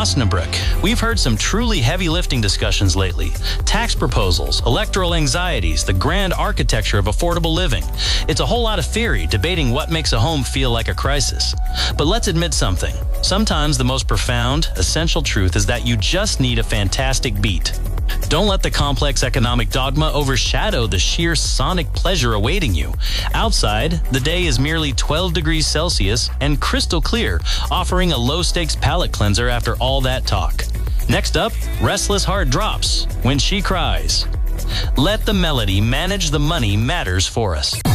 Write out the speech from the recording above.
Osnabrück, we've heard some truly heavy lifting discussions lately. Tax proposals, electoral anxieties, the grand architecture of affordable living. It's a whole lot of theory debating what makes a home feel like a crisis. But let's admit something. Sometimes the most profound, essential truth is that you just need a fantastic beat. Don't let the complex economic dogma overshadow the sheer sonic pleasure awaiting you. Outside, the day is merely 12 degrees Celsius and crystal clear, offering a low-stakes palate cleanser after all that talk. Next up, Restless Heart drops When She Cries. Let the melody manage the money matters for us.